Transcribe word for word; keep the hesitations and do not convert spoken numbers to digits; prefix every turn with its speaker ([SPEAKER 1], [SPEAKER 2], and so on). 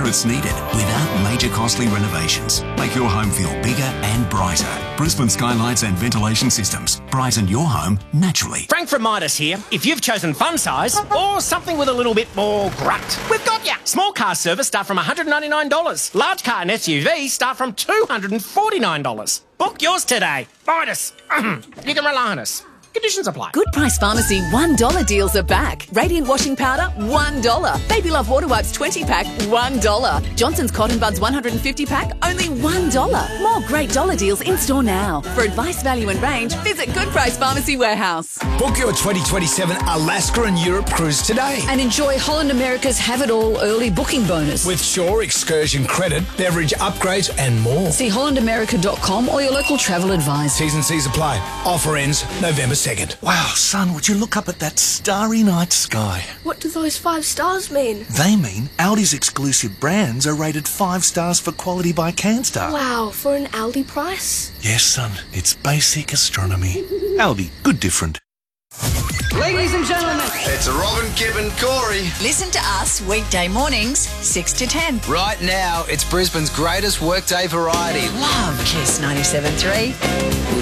[SPEAKER 1] it's needed without major costly renovations. Make your home feel bigger and brighter. Brisbane Skylights and Ventilation Systems. Brighten your home naturally.
[SPEAKER 2] Frank from Midas here. If you've chosen fun size or something with a little bit more grunt, we've got ya. Small car service start from one hundred ninety-nine dollars. Large car and S U V start from two hundred forty-nine dollars. Book yours today. Midas. You can rely on us. Conditions apply.
[SPEAKER 3] Good Price Pharmacy one dollar deals are back. Radiant washing powder, one dollar. Baby Love Water Wipes twenty pack, one dollar. Johnson's Cotton Buds one hundred fifty pack, only one dollar. More great dollar deals in store now. For advice, value and range, visit Good Price Pharmacy Warehouse.
[SPEAKER 4] Book your twenty twenty-seven Alaska and Europe cruise today.
[SPEAKER 5] And enjoy Holland America's Have It All early booking bonus.
[SPEAKER 4] With Shore excursion credit, beverage upgrades and more.
[SPEAKER 5] See holland america dot com or your local travel advisor.
[SPEAKER 4] T's and C's apply. Offer ends November second.
[SPEAKER 6] Wow, son, would you look up at that starry night sky?
[SPEAKER 7] What do those five stars mean?
[SPEAKER 6] They mean Aldi's exclusive brands are rated five stars for quality by CanStar.
[SPEAKER 7] Wow, for an Aldi price?
[SPEAKER 6] Yes, son, it's basic astronomy. Aldi, good different.
[SPEAKER 8] Ladies and gentlemen,
[SPEAKER 9] it's Robin, Gibb and Corey.
[SPEAKER 10] Listen to us weekday mornings, six to ten.
[SPEAKER 11] Right now, it's Brisbane's greatest workday variety.
[SPEAKER 10] Love Kiss ninety-seven point three.